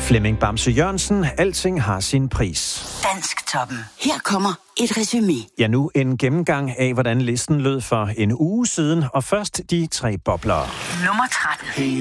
Flemming Bamse Jørgensen, alting har sin pris. Dansktoppen. Her kommer et resumé. Ja, nu en gennemgang af, hvordan listen lød for en uge siden, og først de 3 bobler. Nummer 13.